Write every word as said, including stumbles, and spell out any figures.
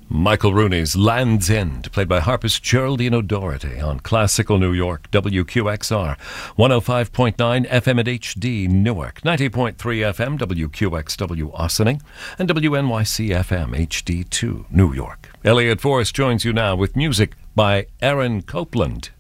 Michael Rooney's Land's End, played by harpist Geraldine O'Doherty on Classical New York, W Q X R, one oh five point nine F M at H D Newark, ninety point three F M W Q X W Ossining, and W N Y C F M H D two New York. Elliot Forrest joins you now with music by Aaron Copland.